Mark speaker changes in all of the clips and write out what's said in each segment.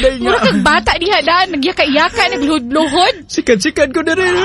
Speaker 1: day nga.
Speaker 2: Mura kang bata diha daan, nagyaka-yaka, nagluhod-luhod.
Speaker 1: Sikat-sikat ko na rin.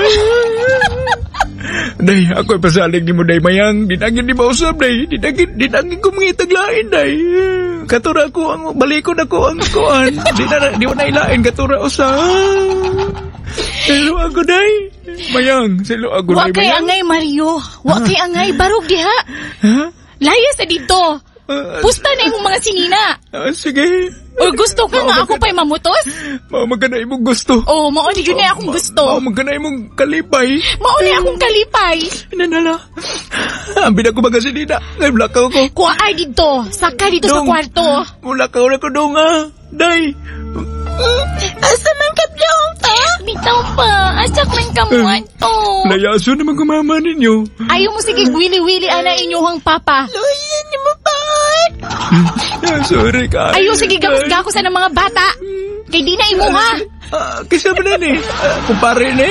Speaker 1: Day, ako'y pasalig ni mo, day, mayang. Dinagin di ba usap, day? Dinagin ko mga itaglain, day. Katura ko, balikon ako ang kuan. Di mo nailain, katura usap. Silo ako, day. Mayang, silo ako, day,
Speaker 2: Wa kay angay, Mario. Wa kay angay, barog diha.
Speaker 1: Ha?
Speaker 2: Layas na dito. Pusta na yung mga sinina.
Speaker 1: Sige.
Speaker 2: O gusto ka nga ako pa'y mamutos?
Speaker 1: Magkanay mong gusto.
Speaker 2: Oo, mauni yun na akong gusto.
Speaker 1: Magkanay mong kalipay.
Speaker 2: Mauni akong kalipay.
Speaker 1: Nanala. Ambil ako magasinina. Ngay blakaw ko.
Speaker 2: Kuha ay dito. Saka dito sa kwarto.
Speaker 1: Mulakaw na ko dong ha. Day.
Speaker 2: Asa man ka dong pa? Bitaw pa. Asa man ka mo to?
Speaker 1: Layaso naman kumama ninyo.
Speaker 2: Ayaw mo sige wili-wili ana inyong papa.
Speaker 3: Luyan ni mo pa.
Speaker 1: Sorry ka.
Speaker 2: Ayaw sige gakos-gakosan ng mga bata. Kay di na imo ha.
Speaker 1: Kisa ba na ni? Kumpare ni.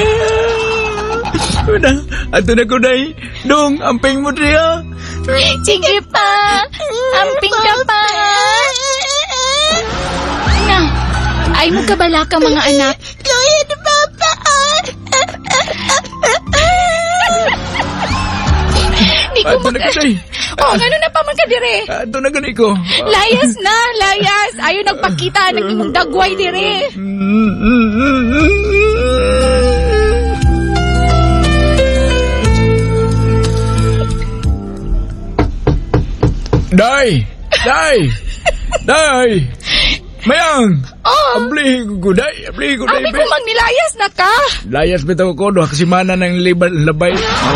Speaker 1: Ato na ko day. Dong, amping mo diya.
Speaker 2: Sige pa. Amping ka pa. Na. Ay mo kabala ka mga anak.
Speaker 3: Luyan ni Papa.
Speaker 2: Di ko
Speaker 1: Ato na ko day.
Speaker 2: Oh, gano'n na pa man ka dire.
Speaker 1: Ato na ganit ko.
Speaker 2: Layas na, layas. Ayaw nagpakita ng imong dagway dire.
Speaker 1: Day! Mayang! Abli ko, day!
Speaker 2: Abi ko magnilayas na ka.
Speaker 1: Layas bitaw ko, doha kasi mana ng labay.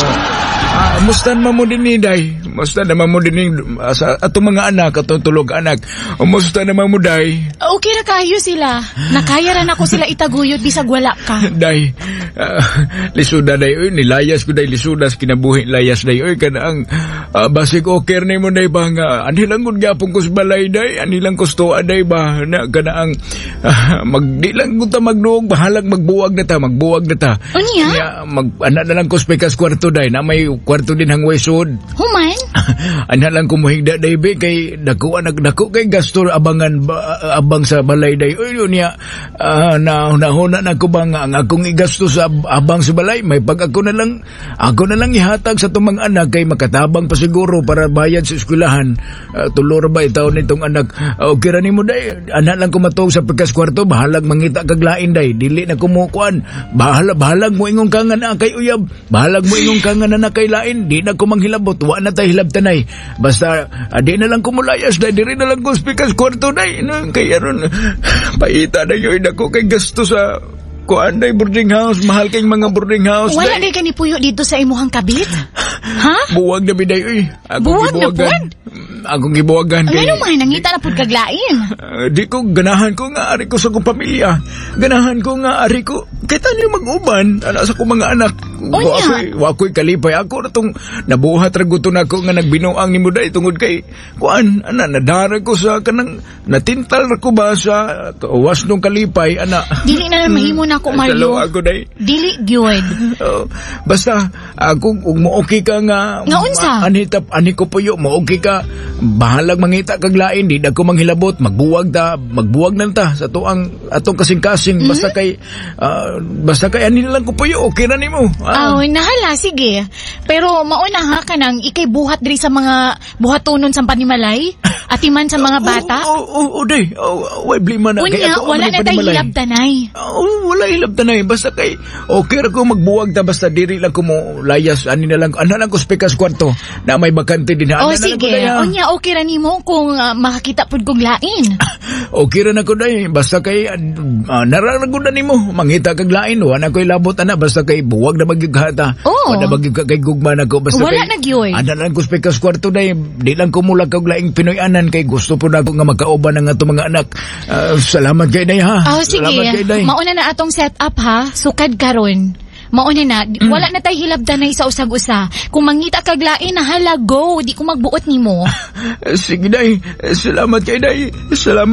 Speaker 1: Mustan mo din ni day. Mustan naman mo din ni ato mga anak, ato tulog anak. Mustan naman mo day.
Speaker 2: Okay na kayo sila. Nakayaran ako sila itaguyod bisag wala ka.
Speaker 1: Day, lisuda day. Uy, nilayas ko day, lisudas kinabuhi layas day. Uy, kanaang basig okay na mo day ba nga. Anilang kung gyapong ko sa balay day. Anilang kustoa day ba. Na kanaang magdilang ko ta magnuog. Bahalag magbuwag na ta.
Speaker 2: Unya?
Speaker 1: Anak na lang ko spekas kwarto day. Na may kwarto din hangway sud.
Speaker 2: Human?
Speaker 1: Anak lang kumuhigda day be kay dako kay gasto abangan abang sa balay day. Uy yun niya nahuna na ko bang ang akong igasto sa abang sa balay may pag ako na lang ihatag sa tumang anak kay makatabang pa siguro para bayad sa eskwelahan. Tulor ba itaw nitong anak? Okay ra nimo day. Anak lang kumatog sa pagkas kwarto bahalag mangita kag lain day. Dili na kumukuan. Bahalag mo ingong kangan na kay uyab. Bahalag mo ingong kangan na kay lain. Di na ko manghilabot. Wa na tay hilab tanay. Basta di na lang kumulayas day. Diri na lang ko spekas kwarto day. Kaya ron paita na yun ako kay gasto sa kuan day boarding house. Mahal kayong mga boarding house.
Speaker 2: Wala day ka ni puyo dito sa imuhang kabit? Ha?
Speaker 1: Buwag na biday uy.
Speaker 2: Buwag na pud?
Speaker 1: Akong gibuwagan kay...
Speaker 2: Ngano man nangita na pud kag lain?
Speaker 1: Di ko ganahan ko nga ari ko sa kong pamilya. Ganahan ko nga ari ko kita niyo mag-uban ana sa kong mga anak. Wakoy kalipay ako na tong nabuhat ra guton ako nga nagbinuang nimo day tungod kay kuan ana nadara ko sa kanang natintal ra ko ba sa was nung kalipay ana.
Speaker 2: Dili na mahimo na ako Mario.
Speaker 1: Salo ako day.
Speaker 2: Dili gyud.
Speaker 1: Basta ako kung mo okay ka nga
Speaker 2: unsa?
Speaker 1: Ani ko puyo mo okay ka bahalag mangita kag lain di dagko manghilabot magbuwag nan ta sa atong kasing-kasing basta kay ani lang ko puyo okay na nimo.
Speaker 2: Nahala sige. Pero mauna ha kanang ikay buhat diri sa mga buhatonon sa panimalay atiman sa mga bata.
Speaker 1: Day. Why blima na
Speaker 2: kay ato wala na tay hilab tanay.
Speaker 1: Wala hilab tanay basta kay okay ra ko magbuwag ta basta diri lang ko mo layas ani na lang ana lang ko spekas kwarto na may bakante din ana
Speaker 2: sige. Unya okay ra nimo kung makakita pud kog lain.
Speaker 1: Okay ra na ko day basta kay nararagod na nimo mangita kag lain wa na koy labot ana basta kay buwag na magighata. Wala magig kay gugma na ko basta
Speaker 2: wala
Speaker 1: kay
Speaker 2: nagyoy.
Speaker 1: Ana lang ko spekas kwarto day di lang ko mulag kag laing Pinoy-anan kay gusto pud ako nga magkaoban ang ato mga anak. Salamat kay day ha.
Speaker 2: Sige. Mauna na atong set up ha. Sukad karon. Mauna na, wala na tay hilabdanay sa usag-usa. Kung mangita kag lain na hala go, di ko magbuot nimo.
Speaker 1: Sige day. Salamat kay day. Salamat.